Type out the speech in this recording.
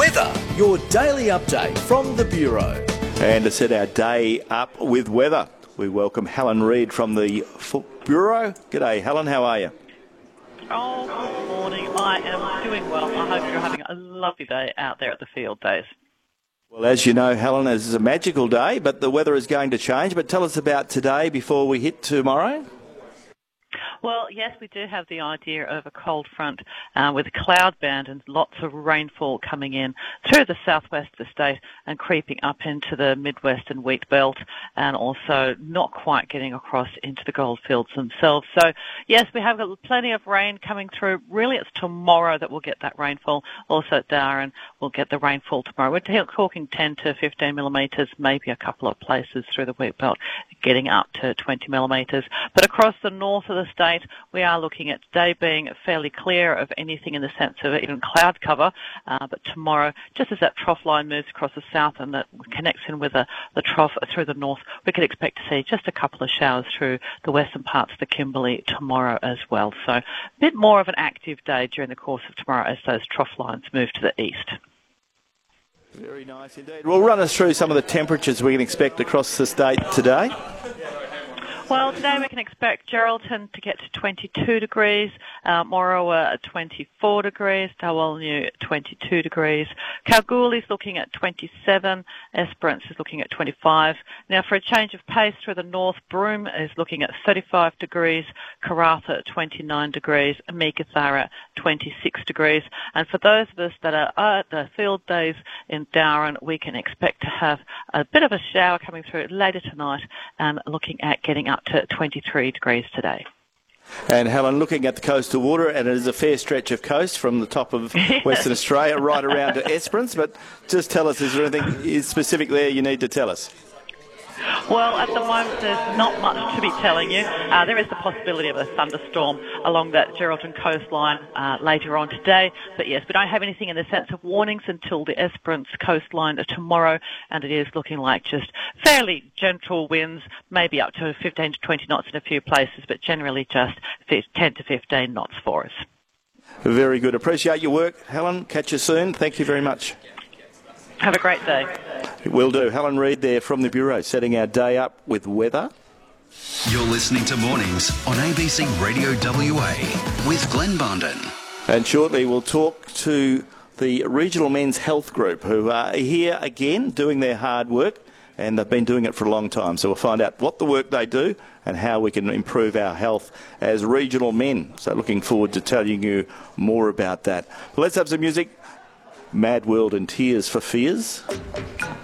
Weather, your daily update from the Bureau. And to set our day up with weather, we welcome Helen Reid from the Bureau. G'day, Helen, how are you? Oh, good morning. I am doing well. I hope you're having a lovely day out there at the field days. Well, as you know, Helen, this is a magical day, but the weather is going to change. But tell us about today before we hit tomorrow. Well, yes, we do have the idea of a cold front with a cloud band and lots of rainfall coming in through the southwest of the state and creeping up into the Midwest and wheat belt, and also not quite getting across into the goldfields themselves. So, yes, we have plenty of rain coming through. Really, it's tomorrow that we'll get that rainfall. Also at Darwin, we'll get the rainfall tomorrow. We're talking 10 to 15 millimetres, maybe a couple of places through the wheat belt, getting up to 20 millimetres. But across the north of the state, we are looking at today being fairly clear of anything in the sense of even cloud cover, but tomorrow, just as that trough line moves across the south and that connects in with the trough through the north, we could expect to see just a couple of showers through the western parts of the Kimberley tomorrow as well. So a bit more of an active day during the course of tomorrow as those trough lines move to the east. Very nice indeed. Well, run us through some of the temperatures we can expect across the state today. Well, today we can expect Geraldton to get to 22 degrees, Morawa at 24 degrees, Tawalnu 22 degrees, Kalgoorlie's looking at 27, Esperance is looking at 25. Now, for a change of pace through the north, Broome is looking at 35 degrees, Karratha at 29 degrees, and Meekatharra 26 degrees. And for those of us that are at the field days in Darwin, we can expect to have a bit of a shower coming through later tonight and looking at getting up to 23 degrees today. And Helen, looking at the coastal water, and it is a fair stretch of coast from the top of Western Australia right around to Esperance, but just tell us, is there anything specific there you need to tell us? Well, at the moment, there's not much to be telling you. There is the possibility of a thunderstorm along that Geraldton coastline later on today. But yes, we don't have anything in the sense of warnings until the Esperance coastline tomorrow, and it is looking like just fairly gentle winds, maybe up to 15 to 20 knots in a few places, but generally just 10 to 15 knots for us. Very good. Appreciate your work, Helen. Catch you soon. Thank you very much. Have a great day. Will do. Helen Reid there from the Bureau, setting our day up with weather. You're listening to Mornings on ABC Radio WA with Glenn Bondon. And shortly we'll talk to the Regional Men's Health Group, who are here again doing their hard work, and they've been doing it for a long time. So we'll find out what the work they do and how we can improve our health as regional men. So looking forward to telling you more about that. Let's have some music. Mad World and Tears for Fears.